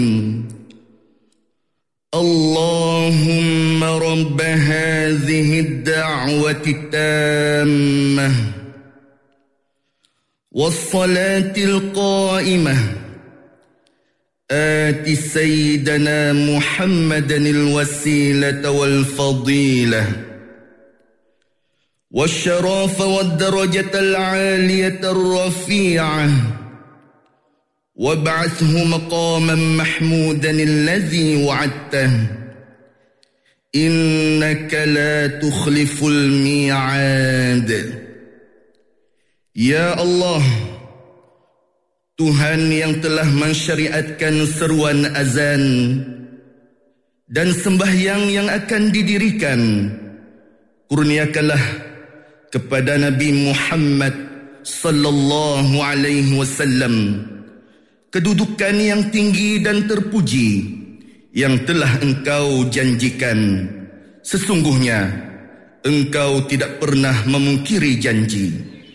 اللهم رب هذه الدعوة التامة والصلاة القائمة آت سيدنا محمدا الوسيلة والفضيلة والشرف والدرجة العالية الرفيعة وابعثه مقاما محمودا الذي وعدته إنك لا تخلف الميعاد. Ya Allah, Tuhan yang telah mensyariatkan seruan azan dan sembahyang yang akan didirikan, kurniakanlah kepada Nabi Muhammad sallallahu alaihi wasallam kedudukan yang tinggi dan terpuji yang telah Engkau janjikan. Sesungguhnya Engkau tidak pernah memungkiri janji.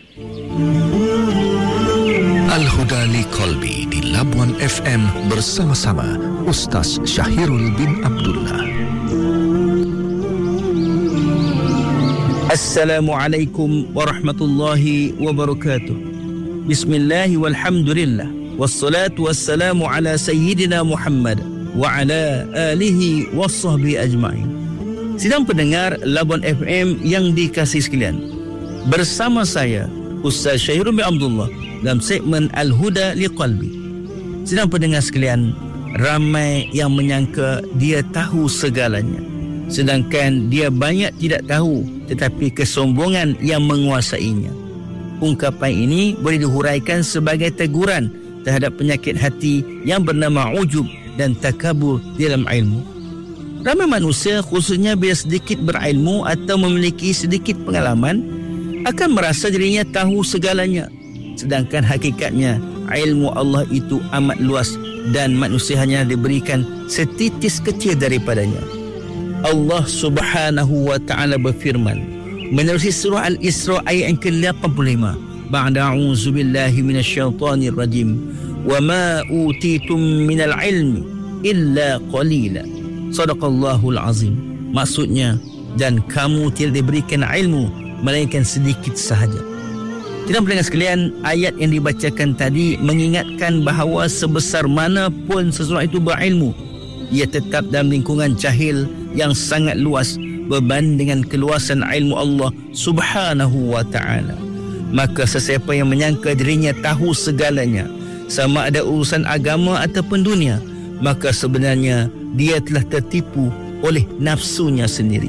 Al-Huda li Qalbi di Labuan FM bersama-sama Ustaz Syahirul bin Abdullah. Assalamualaikum warahmatullahi wabarakatuh. Bismillah walhamdulillah wassalatu wassalamu ala sayyidina Muhammad wa ala alihi wassahbihi ajma'in. Sidang pendengar Labuan FM yang dikasihi sekalian, bersama saya Ustaz Syahirul bin Abdullah dalam segmen Al-Huda li Qalbi. Sidang pendengar sekalian, ramai yang menyangka dia tahu segalanya, sedangkan dia banyak tidak tahu, tetapi kesombongan yang menguasainya. Ungkapan ini boleh dihuraikan sebagai teguran terhadap penyakit hati yang bernama ujub dan takabur dalam ilmu. Ramai manusia, khususnya bila sedikit berilmu atau memiliki sedikit pengalaman, akan merasa dirinya tahu segalanya, sedangkan hakikatnya ilmu Allah itu amat luas dan manusia hanya diberikan setitis kecil daripadanya. Allah Subhanahu wa taala berfirman menerusi surah Al-Isra ayat yang ke-85, ba'da a'udzu billahi minasyaitonir rajim, wa ma utitum minal ilmi illa qalila. Sadaqallahul azim. Maksudnya, dan kamu tidak diberikan ilmu melainkan sedikit sahaja. Tidak pendengar sekalian, ayat yang dibacakan tadi mengingatkan bahawa sebesar mana pun seseorang itu berilmu, ia tetap dalam lingkungan jahil yang sangat luas berbanding dengan keluasan ilmu Allah Subhanahu wa ta'ala. Maka sesiapa yang menyangka dirinya tahu segalanya, sama ada urusan agama ataupun dunia, maka sebenarnya dia telah tertipu oleh nafsunya sendiri.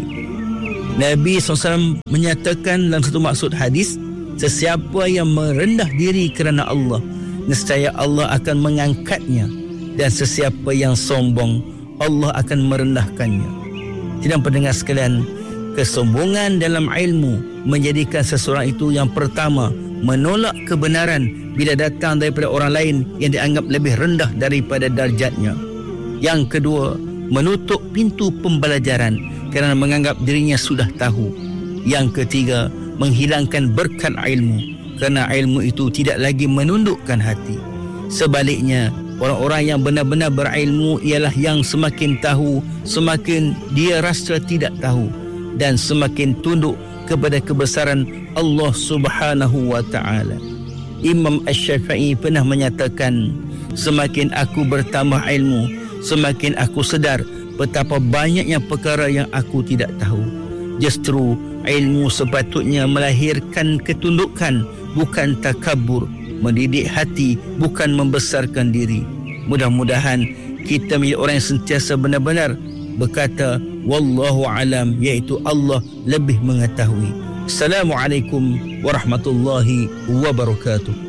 Nabi SAW menyatakan dalam satu maksud hadis, sesiapa yang merendah diri kerana Allah, nescaya Allah akan mengangkatnya, dan sesiapa yang sombong, Allah akan merendahkannya. Sidang pendengar sekalian, kesombongan dalam ilmu menjadikan seseorang itu yang pertama menolak kebenaran bila datang daripada orang lain yang dianggap lebih rendah daripada darjatnya. Yang kedua, menutup pintu pembelajaran kerana menganggap dirinya sudah tahu. Yang ketiga, menghilangkan berkat ilmu kerana ilmu itu tidak lagi menundukkan hati. Sebaliknya, orang-orang yang benar-benar berilmu ialah yang semakin tahu, semakin dia rasa tidak tahu, dan semakin tunduk kepada kebesaran Allah Subhanahu wa ta'ala. Imam Asy-Syafi'i pernah menyatakan, semakin aku bertambah ilmu, semakin aku sedar betapa banyaknya perkara yang aku tidak tahu. Justru ilmu sepatutnya melahirkan ketundukan, bukan takabur, mendidik hati, bukan membesarkan diri. Mudah-mudahan kita menjadi orang yang sentiasa benar-benar berkata wallahu alam, iaitu Allah lebih mengetahui. Assalamualaikum warahmatullahi wabarakatuh.